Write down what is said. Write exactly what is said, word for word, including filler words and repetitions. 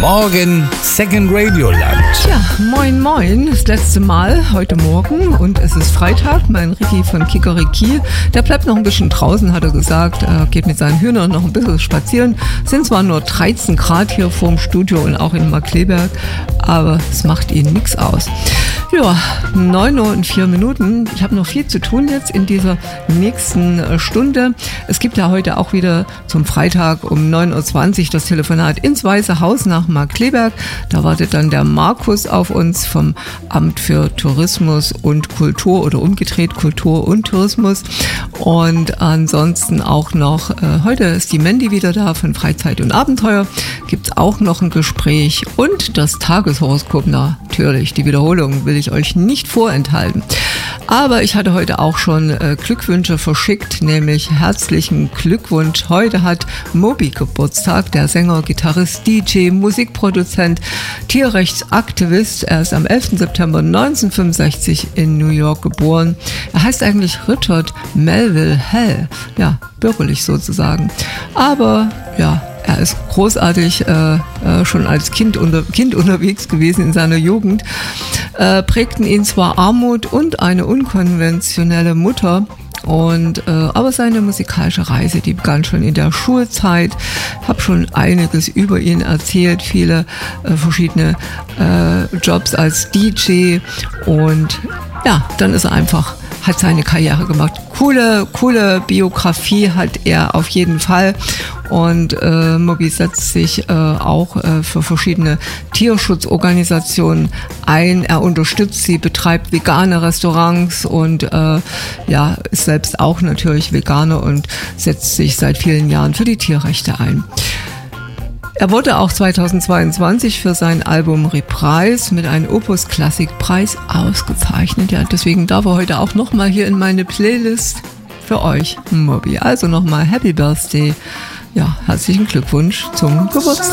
Morgen Second Radio Land. Tja, moin moin, das letzte Mal heute Morgen und es ist Freitag. Mein Ricky von Kikeriki, der bleibt noch ein bisschen draußen, hat er gesagt. Er geht mit seinen Hühnern noch ein bisschen spazieren. Es sind zwar nur dreizehn Grad hier vorm Studio und auch in Markkleeberg, aber es macht ihnen nichts aus. Ja, neun Uhr und vier Minuten. Ich habe noch viel zu tun jetzt in dieser nächsten Stunde. Es gibt ja heute auch wieder zum Freitag um neun Uhr zwanzig das Telefonat ins Weiße Haus nach Markkleeberg. Da wartet dann der Markus auf uns vom Amt für Tourismus und Kultur oder umgedreht Kultur und Tourismus. Und ansonsten auch noch, äh, heute ist die Mandy wieder da von Freizeit und Abenteuer. Gibt es auch noch ein Gespräch und das Tageshoroskop natürlich. Die Wiederholung will ich euch nicht vorenthalten. Aber ich hatte heute auch schon äh, Glückwünsche verschickt, nämlich herzlichen Glückwunsch. Heute hat Moby Geburtstag, der Sänger, Gitarrist, D J, Musikproduzent, Tierrechtsaktivist. Er ist am elften September neunzehnhundertfünfundsechzig in New York geboren. Er heißt eigentlich Richard Melville Hell, ja, bürgerlich sozusagen. Aber ja, er ist großartig äh, äh, schon als Kind, unter, Kind unterwegs gewesen in seiner Jugend. Äh, prägten ihn zwar Armut und eine unkonventionelle Mutter, und äh, aber seine musikalische Reise, die begann schon in der Schulzeit. Ich habe schon einiges über ihn erzählt, viele äh, verschiedene äh, Jobs als D J, und ja, dann ist er einfach, hat seine Karriere gemacht. Coole, coole Biografie hat er auf jeden Fall. Und äh, Moby setzt sich äh, auch äh, für verschiedene Tierschutzorganisationen ein. Er unterstützt sie, betreibt vegane Restaurants und äh, ja, ist selbst auch natürlich Veganer und setzt sich seit vielen Jahren für die Tierrechte ein. Er wurde auch zweitausendzweiundzwanzig für sein Album Reprise mit einem Opus Klassik Preis ausgezeichnet. Ja, deswegen darf er heute auch nochmal hier in meine Playlist für euch, Moby. Also nochmal Happy Birthday. Ja, herzlichen Glückwunsch zum Geburtstag.